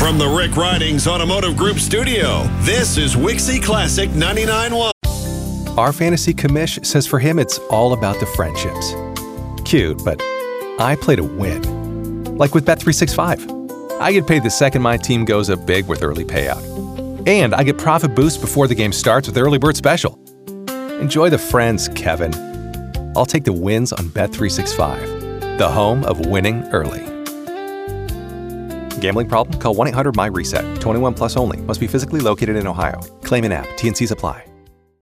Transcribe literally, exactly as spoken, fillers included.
From the Rick Ridings Automotive Group studio, this is Wixie Classic ninety-nine point one. Our fantasy commish says for him it's all about the friendships. Cute, but I play to win. Like with Bet three sixty-five. I get paid the second my team goes up big with early payout. And I get profit boost before the game starts with Early Bird Special. Enjoy the friends, Kevin. I'll take the wins on Bet three sixty-five, the home of winning early. Gambling problem? Call one eight hundred M Y RESET. twenty-one plus only. Must be physically located in Ohio. Claim in app. T N Cs apply.